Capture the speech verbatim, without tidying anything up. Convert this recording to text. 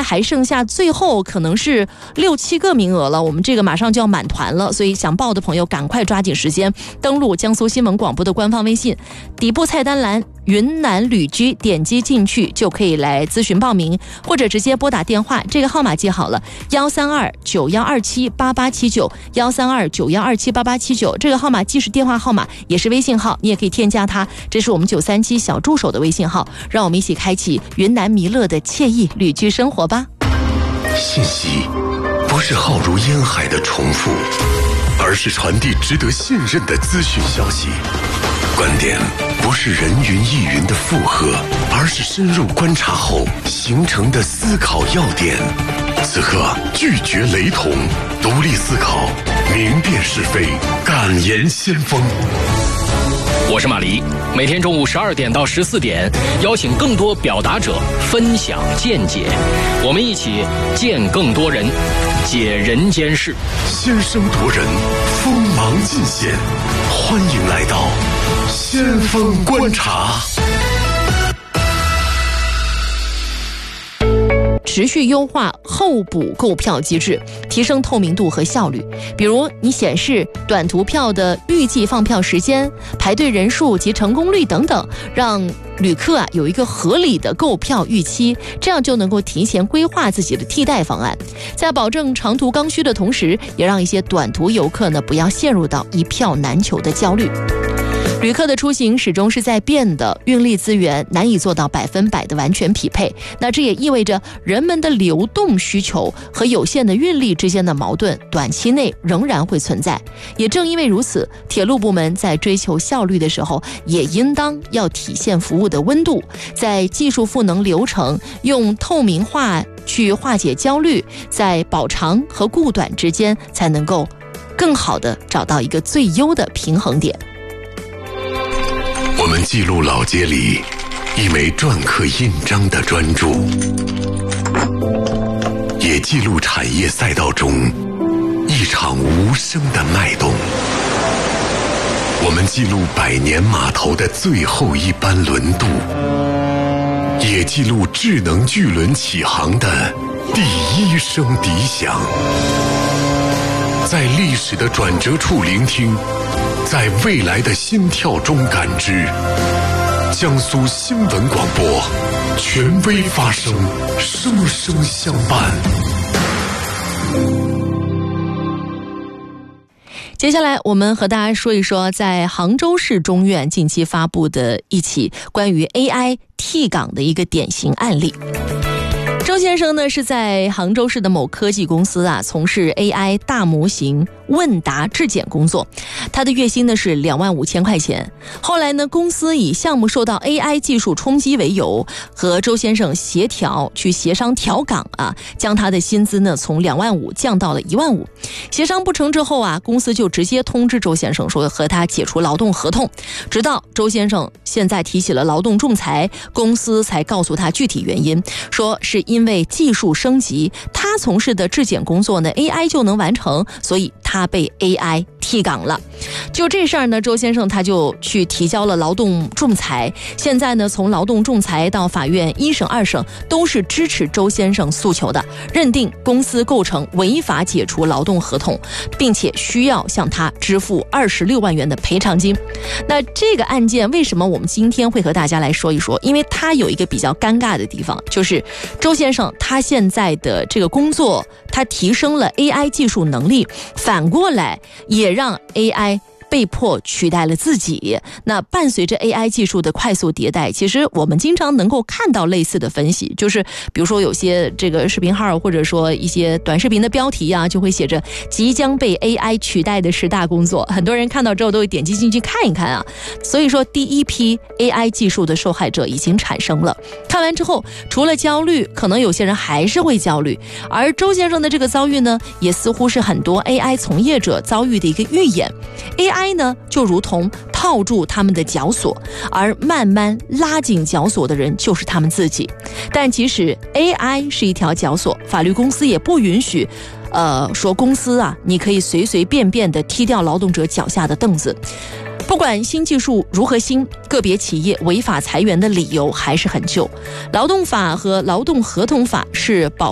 在还剩下最后可能是六七个名额了，我们这个马上就要满团了，所以想报的朋友赶快抓紧时间登录江苏新闻广播的官方微信，底部菜单栏云南旅居，点击进去就可以来咨询报名，或者直接拨打电话，这个号码记好了，幺三二九幺二七八八七九，幺三二九幺二七八八七九，这个号码既是电话号码也是微信号，你也可以添加它，这是我们九三七小助手的微信号，让我们一起开启云南弥勒的惬意旅居生活吧。 信息不是浩如烟海的重复，而是传递值得信任的资讯消息。观点不是人云亦云的附和，而是深入观察后形成的思考要点。此刻拒绝雷同，独立思考，明辨是非，敢言先锋。 我是马黎，每天中午十二点到十四点，邀请更多表达者分享见解，我们一起见更多人，解人间事， 先声夺人，锋芒尽显。欢迎来到先锋观察。 持续优化候补购票机制，提升透明度和效率。比如你显示短途票的预计放票时间、排队人数及成功率等等，让旅客啊有一个合理的购票预期，这样就能够提前规划自己的替代方案，在保证长途刚需的同时，也让一些短途游客呢不要陷入到一票难求的焦虑。旅客的出行始终是在变的，运力资源难以做到百分百的完全匹配，那这也意味着人们的流动需求和有限的运力之间的矛盾短期内仍然会存在。也正因为如此，铁路部门在追求效率的时候，也应当要体现服务的温度，在技术赋能流程用透明化去化解焦虑，在保长和顾短之间才能够更好地找到一个最优的平衡点。 我们记录老街里一枚篆刻印章的专注，也记录产业赛道中一场无声的脉动。我们记录百年码头的最后一班轮渡，也记录智能巨轮起航的第一声笛响。在历史的转折处聆听，在未来的心跳中感知。江苏新闻广播，权威发声，声声相伴。 接下来我们和大家说一说，在杭州市中院近期发布的一起关于 A I 替岗的一个典型案例。周先生呢是在杭州市的某科技公司啊，从事 A I 大模型问答质检工作，他的月薪呢是两万五千块钱。后来呢，公司以项目受到 A I 技术冲击为由，和周先生协调去协商调岗啊，将他的薪资呢从两万五降到了一万五。协商不成之后啊，公司就直接通知周先生说和他解除劳动合同，直到周先生现在提起了劳动仲裁，公司才告诉他具体原因，说是因为技术升级，他从事的质检工作呢 A I 就能完成，所以他被 A I 替岗了。就这事儿呢，周先生他就去提交了劳动仲裁，现在呢从劳动仲裁到法院一审二审都是支持周先生诉求的，认定公司构成违法解除劳动合同，并且需要向他支付二十六万元的赔偿金。那这个案件为什么我们今天会和大家来说一说？因为他有一个比较尴尬的地方，就是周先生他现在的这个工作，他提升了 A I 技术能力，反过来也让 A I被迫取代了自己。那伴随着 A I 技术的快速迭代，其实我们经常能够看到类似的分析，就是比如说有些这个视频号或者说一些短视频的标题啊，就会写着即将被 A I 取代的十大工作，很多人看到之后都会点击进去看一看啊。所以说第一批 A I 技术的受害者已经产生了，看完之后除了焦虑，可能有些人还是会焦虑，而周先生的这个遭遇呢，也似乎是很多 A I 从业者遭遇的一个预演。 A I 呢就如同套住他们的绞索，而慢慢拉紧绞索的人就是他们自己。但即使 A I 是一条绞索，法律公司也不允许呃，说公司啊，你可以随随便便的踢掉劳动者脚下的凳子。不管新技术如何新，个别企业违法裁员的理由还是很旧。劳动法和劳动合同法是保